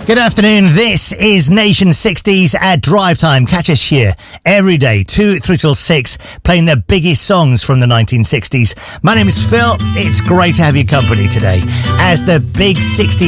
Good afternoon, this is Nation 60s at Drive Time. Catch us here every day, 2, 3 till 6, playing the biggest songs from the 1960s. My name is Phil, it's great to have your company today as the big 60s